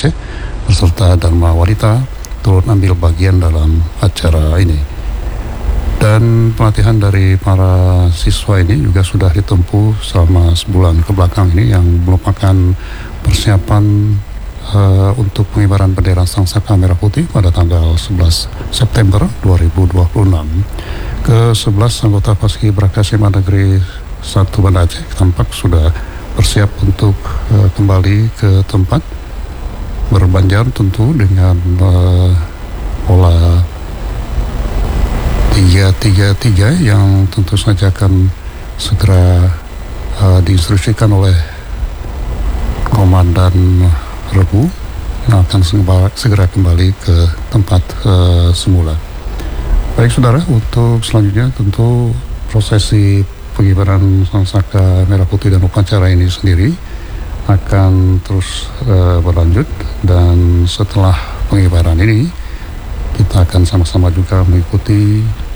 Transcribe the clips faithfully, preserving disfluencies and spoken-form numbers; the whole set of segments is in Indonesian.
Aceh beserta Dharma Wanita turut ambil bagian dalam acara ini. Dan pelatihan dari para siswa ini juga sudah ditempuh selama sebulan ke belakang ini, yang merupakan persiapan uh, untuk pengibaran bendera Sangsaka Merah Putih pada tanggal sebelas September dua ribu dua puluh enam. Ke sebelas anggota Paskibraka S M A Negeri satu Banda Aceh tampak sudah bersiap untuk uh, kembali ke tempat berbanjar, tentu dengan uh, pola tiga tiga tiga yang tentu saja akan segera uh, diinstruksikan oleh Komandan Rebu yang akan segera kembali ke tempat uh, semula. Baik saudara, untuk selanjutnya tentu prosesi pengibaran Sangsaka Merah Putih dan upacara ini sendiri akan terus uh, berlanjut, dan setelah pengibaran ini kita akan sama-sama juga mengikuti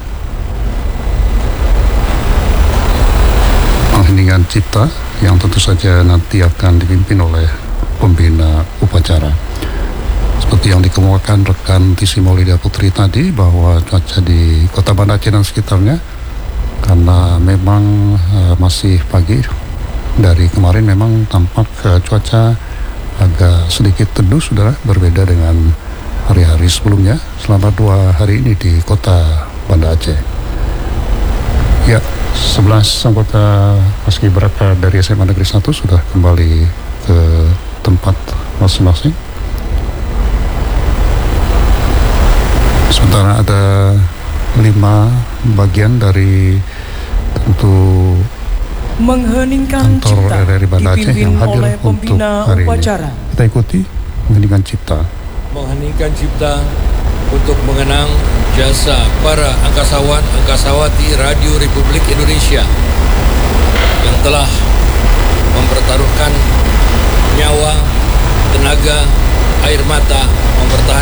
pengheningan cipta yang tentu saja nanti akan dipimpin oleh pembina upacara. Seperti yang dikemukakan rekan Tisi Maulida Putri tadi, bahwa cuaca di Kota Banda Aceh dan sekitarnya, karena memang uh, masih pagi, dari kemarin memang tampak uh, cuaca agak sedikit teduh, saudara, berbeda dengan hari-hari sebelumnya selama dua hari ini di Kota Banda Aceh. Ya, sebelas anggota Paskibraka dari S M A Negeri satu sudah kembali ke tempat masing-masing. Sementara ada lima bagian dari tentu mengheningkan kantor cipta R R I Banda Aceh yang hadir oleh untuk hari upacara. ini. Kita ikuti mengheningkan cipta. Mengheningkan cipta untuk mengenang jasa para angkasawan angkasawati Radio Republik Indonesia yang telah mempertaruhkan nyawa, tenaga, air mata, mempertaruhkan